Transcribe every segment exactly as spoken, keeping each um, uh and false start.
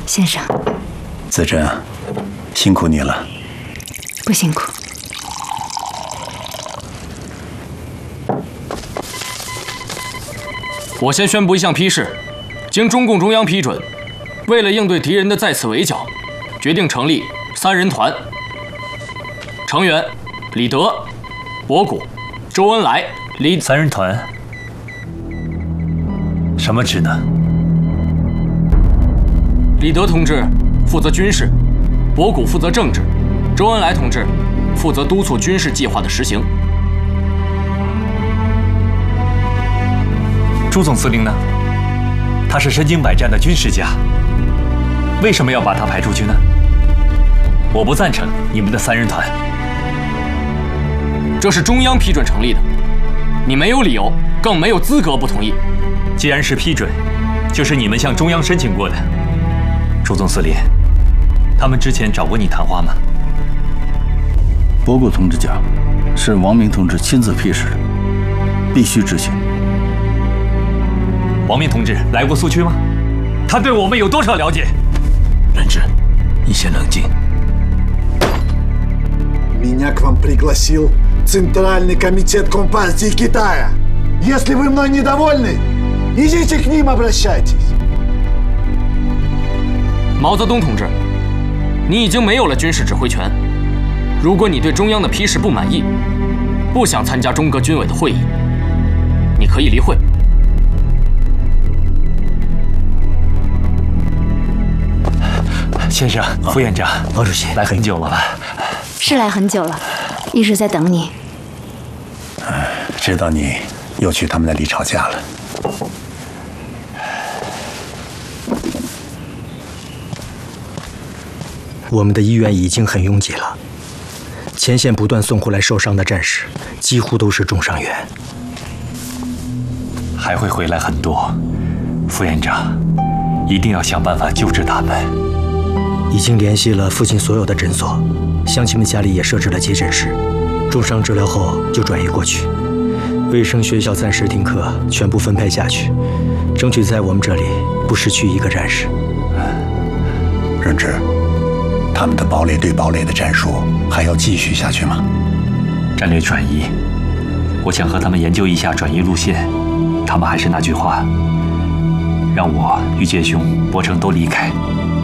先生。 子珍，辛苦你了。 不辛苦。 我先宣布一项批示：经中共中央批准，为了应对敌人的再次围剿，决定成立三人团。成员：李德、博古、周恩来。李三人团，什么职能？ 李德同志负责军事，博古负责政治，周恩来同志负责督促军事计划的实行。 朱总司令呢？他是身经百战的军事家，为什么要把他排出去呢？我不赞成你们的三人团。 这是中央批准成立的，你没有理由，更没有资格不同意。 既然是批准，就是你们向中央申请过的。朱总司令，他们之前找过你谈话吗？ 博古同志讲，是王明同志亲自批示的，必须执行。 王明同志来过苏区吗？他对我们有多少了解？ 任志，你先冷静。 Меня к вам пригласил Центральный комитет Компартии Китая. Если вы мной недовольны, идите к ним обращайтесь. 毛泽东同志，你已经没有了军事指挥权。如果你对中央的批示不满意，不想参加中革军委的会议，你可以离会。 先生，副院长，毛主席来很久了吧？ 是来很久了，一直在等你。 知道你又去他们那里吵架了。 我们的医院已经很拥挤了，前线不断送回来受伤的战士，几乎都是重伤员。 还会回来很多，副院长，一定要想办法救治他们。 已经联系了附近所有的诊所，乡亲们家里也设置了急诊室，重伤治疗后就转移过去。卫生学校暂时停课，全部分配下去，争取在我们这里不失去一个战士。 任志，他们的堡垒对堡垒的战术还要继续下去吗？ 战略转移，我想和他们研究一下转移路线。他们还是那句话，让我、于杰兄、伯承都离开。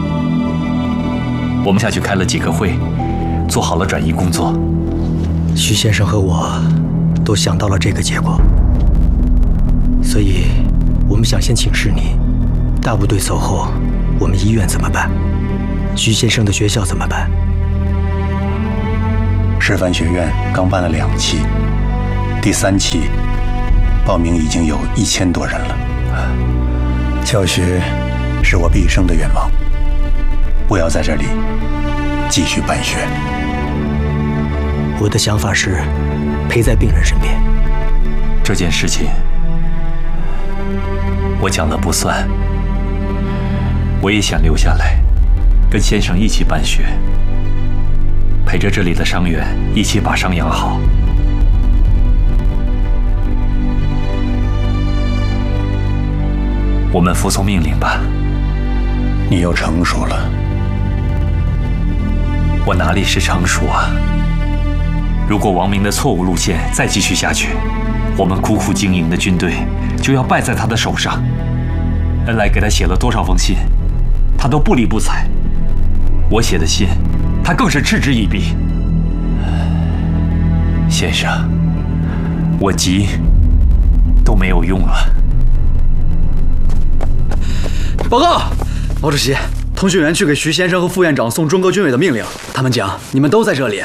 我们下去开了几个会，做好了转移工作。 徐先生和我都想到了这个结果，所以我们想先请示你，大部队走后，我们医院怎么办？徐先生的学校怎么办？ 师范学院刚办了两期，第三期报名已经有一千多人了。教学是我毕生的愿望，我要在这里继续办学。 我的想法是陪在病人身边。 这件事情我讲了不算，我也想留下来，跟先生一起办学，陪着这里的伤员一起把伤养好。我们服从命令吧。 你又成熟了。 我哪里是成熟啊？如果王明的错误路线再继续下去，我们苦苦经营的军队就要败在他的手上。恩来给他写了多少封信，他都不理不睬。我写的信，他更是嗤之以鼻。先生，我急都没有用了。 报告，毛主席，通讯员去给徐先生和副院长送中革军委的命令，他们讲你们都在这里。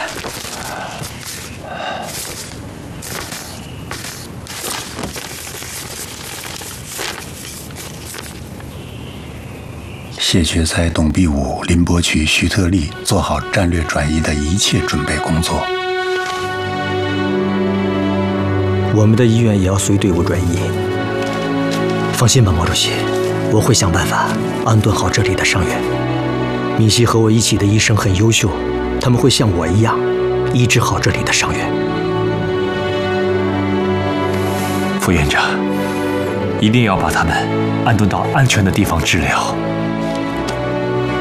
谢觉在董必武、林伯渠、徐特立做好战略转移的一切准备工作。 我们的医院也要随队伍转移。放心吧，毛主席，我会想办法安顿好这里的伤员。米西和我一起的医生很优秀，他们会像我一样医治好这里的伤员。 副院长，一定要把他们安顿到安全的地方治疗。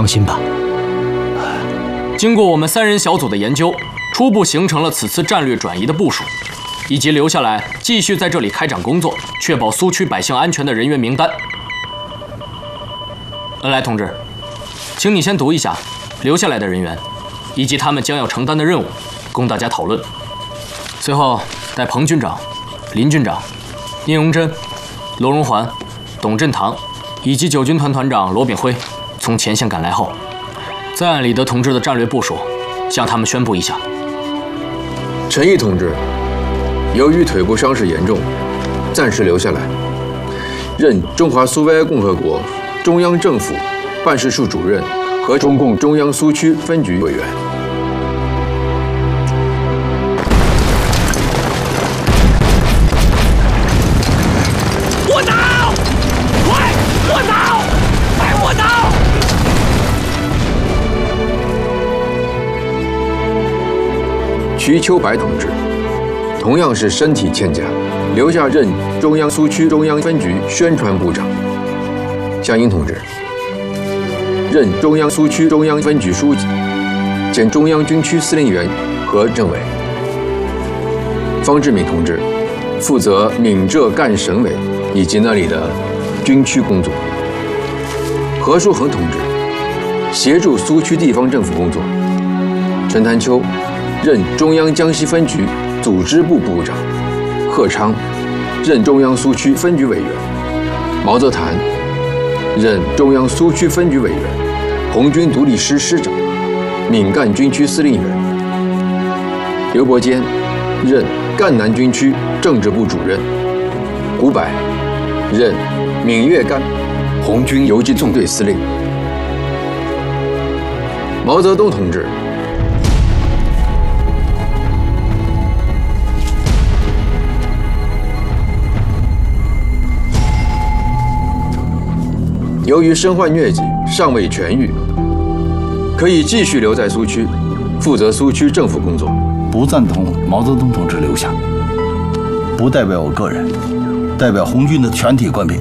放心吧。 经过我们三人小组的研究，初步形成了此次战略转移的部署，以及留下来继续在这里开展工作，确保苏区百姓安全的人员名单。恩来同志，请你先读一下留下来的人员，以及他们将要承担的任务，供大家讨论。随后，待彭军长、林军长、聂荣臻、罗荣桓、董振堂以及九军团团长罗炳辉从前线赶来后，再按李德同志的战略部署，向他们宣布一下。 陈毅同志，由于腿部伤势严重，暂时留下来，任中华苏维埃共和国中央政府办事处主任和中共中央苏区分局委员。 卧倒！快，卧倒！快卧倒！ 瞿秋白同志，同样是身体欠佳，留下任中央苏区中央分局宣传部长。向英同志，任中央苏区中央分局书记，兼中央军区司令员和政委。方志敏同志，负责闽浙赣省委以及那里的军区工作。何书恒同志，协助苏区地方政府工作。陈潭秋，任中央江西分局组织部部长。贺昌，任中央苏区分局委员。毛泽谭，任中央苏区分局委员，红军独立师师长，闽赣军区司令员。刘伯坚，任赣南军区政治部主任。古柏，任闽粤赣红军游击纵队司令。毛泽东同志，由于身患疟疾，尚未痊愈，可以继续留在苏区，负责苏区政府工作。 不赞同毛泽东同志留下，不代表我个人，代表红军的全体官兵。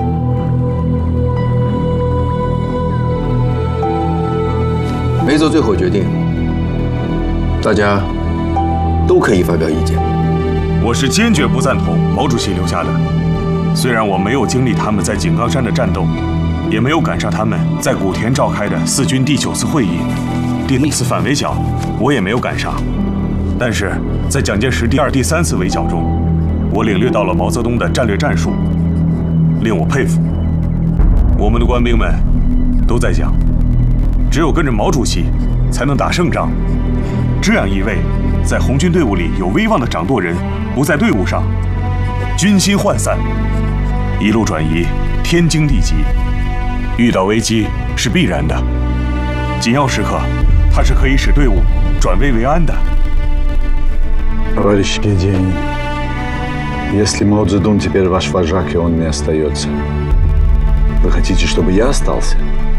没做最后决定，大家都可以发表意见。 我是坚决不赞同毛主席留下的。虽然我没有经历他们在井冈山的战斗，也没有赶上他们在古田召开的四军第九次会议，第六次反围剿我也没有赶上，但是在蒋介石第二、第三次围剿中，我领略到了毛泽东的战略战术，令我佩服。我们的官兵们都在讲，只有跟着毛主席才能打胜仗。这样一位在红军队伍里有威望的掌舵人不在队伍上，军心涣散，一路转移天经地义，遇到危机是必然的。紧要时刻，他是可以使队伍转危为安的。 Товарищ Гедеин, если Мао Цзэдун теперь ваш вожак, и он не остается, вы хотите, чтобы я остался?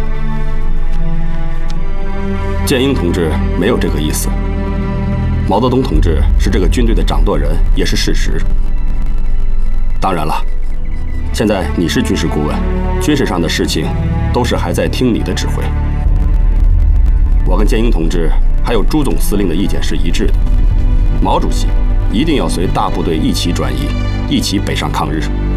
建英同志没有这个意思。毛泽东同志是这个军队的掌舵人，也是事实。当然了，现在你是军事顾问，军事上的事情都是还在听你的指挥。我跟建英同志还有朱总司令的意见是一致的，毛主席一定要随大部队一起转移，一起北上抗日。